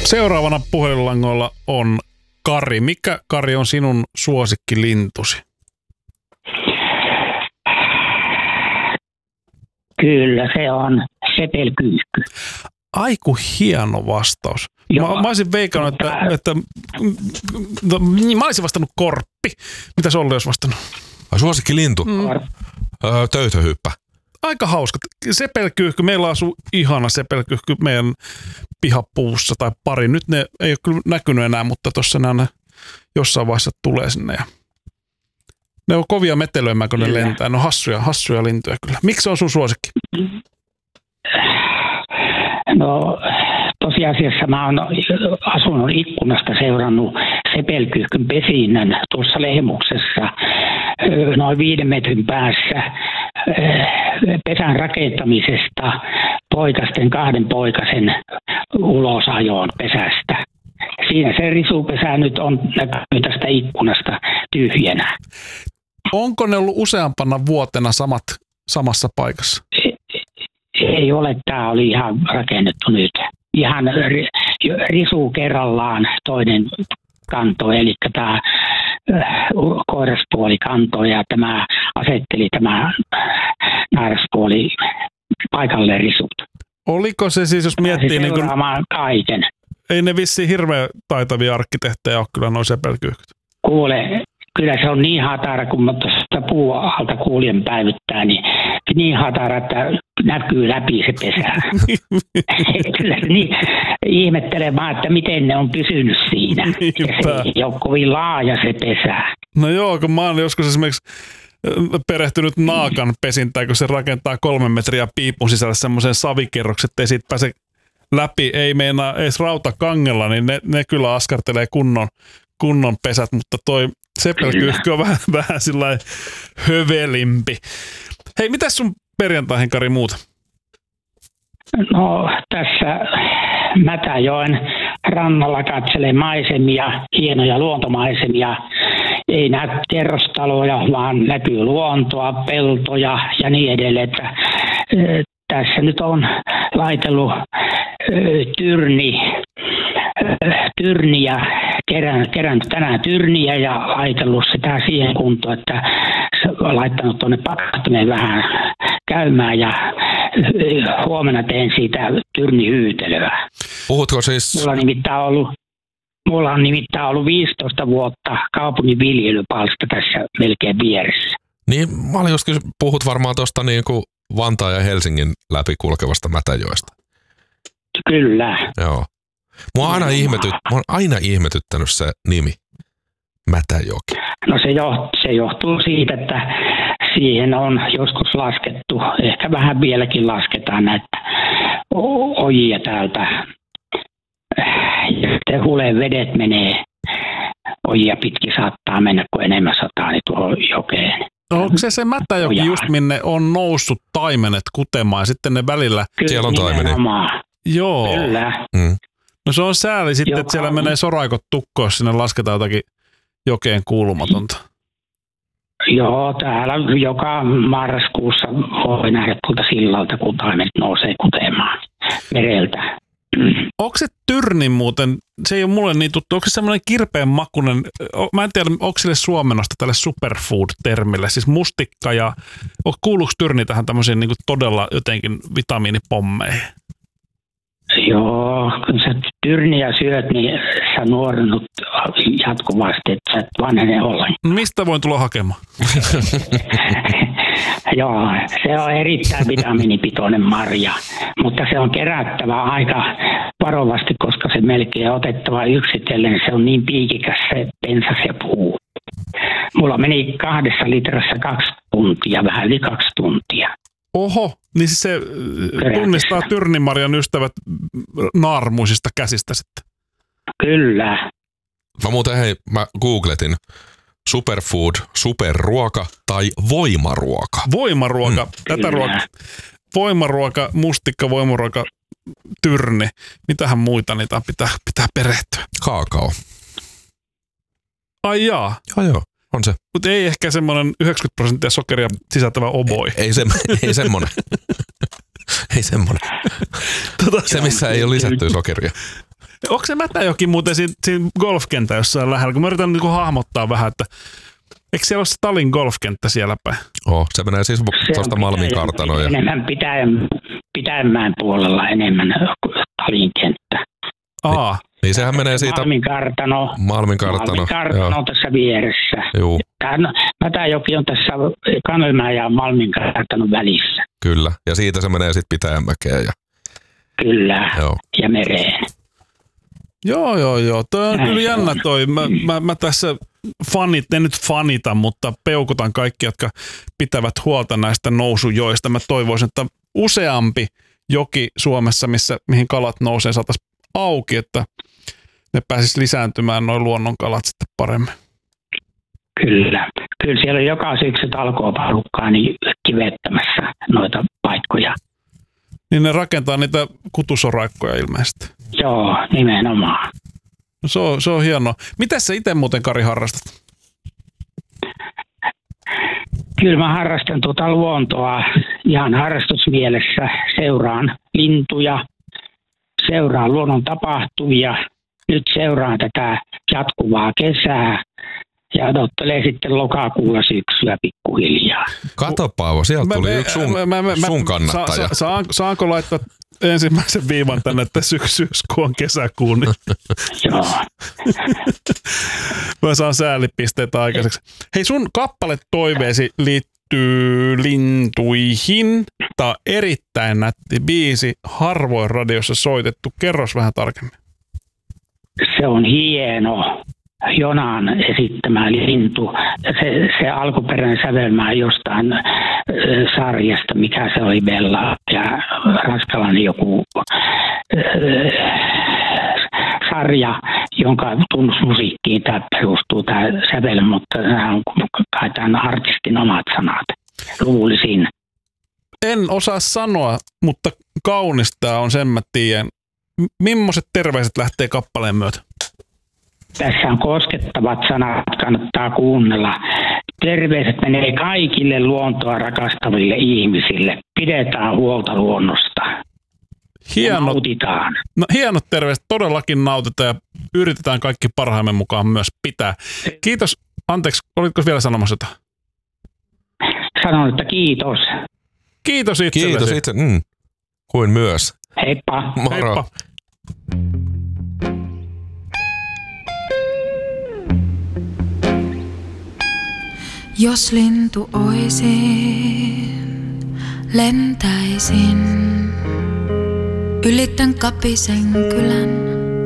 Seuraavana puhelinlangoilla on Kari. Mikä, Kari, on sinun suosikkilintusi? Kyllä, se on sepelkyyhky. Aiku hieno vastaus. Mä olisin veikannut, että mä olisin vastannut korppi. Mitä se Olli olisi vastannut? Suosikkilintu? Töytöhyppä. Aika hauska. Sepelkyyhky. Meillä asuu ihana sepelkyyhky meidän pihapuussa tai pari. Nyt ne ei ole kyllä näkynyt enää, mutta tuossa ne jossain vaiheessa tulee sinne. Ja ne on kovia metelöimään, kun ne lentää. Ne on hassuja lintuja kyllä. Miksi se on sun suosikki? No tosiasiassa mä oon asunut ikkunasta seurannut sepelkyyhkyn pesinnän tuossa Lehmuksessa noin 5 metrin päässä pesän rakentamisesta kahden poikasen ulosajoon pesästä. Siinä se risupesä nyt on näkyy tästä ikkunasta tyhjänä. Onko ne ollut useampana vuotena samassa paikassa? Ei ole, tämä oli ihan rakennettu nyt. Ihan risu kerrallaan toinen kanto, eli tämä koiraspuoli kantoi ja tämä asetteli tämä nairaspuoli paikalle risut. Oliko se siis, jos miettii niin kuin, kaiken. Ei ne vissiin hirveän taitavia arkkitehtejä ole kyllä noin sepelkyyhkyt. Kuule, kyllä se on niin hatara, kun mä tuosta puualta kuuljen päivittää, niin hatara, että näkyy läpi se pesä. Niin, ihmettelen vaan, että miten ne on pysynyt siinä. Se ei ole kovin laaja se pesä. No joo, kun mä oon joskus esimerkiksi perehtynyt naakan pesintään, kun se rakentaa 3 metriä piipun sisällä semmoisen savikerroksen, ettei siitä pääse läpi, ei meinaa edes rautakangella, niin ne kyllä askartelee kunnon pesät, mutta toi sepelkyyhky on vähän sillain hövelimpi. Hei, mitäs sun perjantaihin, Kari, muuta? No tässä Mätäjoen rannalla katselee maisemia, hienoja luontomaisemia. Ei näy kerrostaloja, vaan näkyy luontoa, peltoja ja niin edelleen. Että, tässä nyt on laitellut tyrniä, kerännyt tänään tyrniä ja laitellut sitä siihen kuntoon, että se on laittanut tuonne pakattimeen vähän käymään ja huomenna teen siitä tyrnihyytelöä. Puhutko siis? Mulla on nimittäin ollut 15 vuotta kaupungin viljelypalsta tässä melkein vieressä. Niin, mä olin joskus, puhut varmaan tuosta niin kuin Vantaan ja Helsingin läpi kulkevasta Mätäjoesta. Kyllä. Joo. Mua on aina ihmetyttänyt se nimi, Mätäjoki. No se johtuu siitä, että siihen on joskus laskettu, ehkä vähän vieläkin lasketaan näitä ojia täältä. Ja sitten huleen vedet menee, ojia pitkin saattaa mennä, kun enemmän sataa, niin tuohon jokeen. Onko se Mätäjoki just minne on noussut taimenet kutemaan ja sitten ne välillä? Kyllä, siellä on taimeni. Joo. Kyllä. No se on sääli sitten, että siellä menee soraikot tukkoon, jos sinne lasketaan jotakin jokeen kuulumatonta. Joo, täällä joka marraskuussa voi nähdä tuolta sillalta, kun taimet nousee kutemaan mereltä. Onko se tyrni muuten, se ei ole mulle niin tuttu, onko se semmoinen kirpeän makuinen, mä en tiedä, onko sille suomennosta tälle superfood-termille, siis mustikka ja, kuuluuko tyrni tähän tämmöisiin niin kuin todella jotenkin vitamiinipommeihin? Joo, kun sä tyrniä syöt, niin sä nuorennut jatkuvasti, että sä et vanhene ollenkaan. Mistä voin tulla hakemaan? Joo, se on erittäin vitamiinipitoinen marja, mutta se on kerättävä aika varovasti, koska se melkein otettava yksitellen. Se on niin piikikäs se pensas ja puu. Mulla meni 2 litrassa 2 tuntia, vähän yli 2 tuntia. Oho, niin siis se tunnistaa tyrnimarjan ystävät naarmuisista käsistä sitten. Kyllä. Mä googletin superfood, superruoka tai voimaruoka. Voimaruoka, tätä voimaruoka, mustikka, voimaruoka, tyrni. Mitähän muita niitä pitää perehtyä? Kaakao. Ai jaa. Joo, on se. Mutta ei ehkä semmoinen 90% sokeria sisältävä oboi. Ei semmoinen. Ei semmoinen. Se, missä ei ole lisättyä sokeria. Onko se Mätäjoki muuten siinä golfkenttä jossain lähellä? Kun mä yritän niin hahmottaa vähän, että eikö siellä ole Stalin golfkenttä siellä päin? Se menee siis tuosta Malmin kartanoon. Enemmän Pitäjänmäen puolella enemmän Stalin kenttä. Niin sehän menee siitä... Malmin kartano on tässä vieressä. Juu. Mätäjoki on tässä Kannelmäen ja Malmin kartanon välissä. Kyllä, ja siitä se menee sitten Pitäjänmäkeen. Kyllä, ja mereen. Joo. Toi on kyllä jännä toi. Mä tässä en nyt fanita, mutta peukutan kaikki, jotka pitävät huolta näistä nousujoista. Mä toivoisin, että useampi joki Suomessa, mihin kalat nousee, saataisiin auki, että ne pääsisi lisääntymään noin luonnonkalat sitten paremmin. Kyllä siellä on joka syksy talkooporukkaa niin kivettämässä noita paikkoja. Niin ne rakentaa niitä kutusoraikkoja ilmeisesti. Joo, nimenomaan. No se on hienoa. Mitäs sä itse muuten, Kari, harrastat? Kyllä mä harrastan luontoa ihan harrastusmielessä. Seuraan lintuja, seuraan luonnon tapahtumia. Nyt seuraan tätä jatkuvaa kesää ja odottelee sitten lokakuulla syksyä pikkuhiljaa. Kato, Paavo, sieltä tuli yksi sun kannattaja. Saanko laittaa ensimmäisen viivan tänne, että syyskuun on kesäkuun? Niin. Joo. Mä saan säälipisteitä aikaiseksi. Hei, sun kappaletoiveesi liittyy lintuihin. Tää on erittäin nätti biisi, harvoin radiossa soitettu. Kerros vähän tarkemmin. Se on hieno. Jonan esittämä lintu. Se alkuperäinen sävelmä jostain sarjasta, mikä se oli, Bella ja ranskalainen joku sarja, jonka tunnusmusiikkiin tämä perustuu, tämä sävelmä, mutta nämä on kai tämän artistin omat sanat. Luulisin. En osaa sanoa, mutta kaunista on, sen mä tiedän. Millaiset terveiset lähtee kappaleen myötä? Tässä on koskettavat sanat, kannattaa kuunnella. Terveiset menee kaikille luontoa rakastaville ihmisille. Pidetään huolta luonnosta. Nautitaan. No, hienot terveiset, todellakin nautitaan ja yritetään kaikki parhaamme mukaan myös pitää. Kiitos. Anteeksi, olitko vielä sanomassa jotain? Sanon, että kiitos. Kiitos itsellesi. Kiitos itse. Kuin myös. Heippa. Moro. Heippa. Jos lintu oisin, lentäisin, ylitän Kapisen kylän.